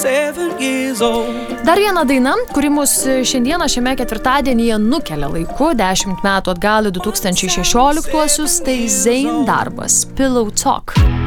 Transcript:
Dar viena daina, kuri mus šiandieną šiame ketvirtadienyje nukelia laiku 10 metų atgal į 2016-uosius, tai Zayn darbas Pillow Talk.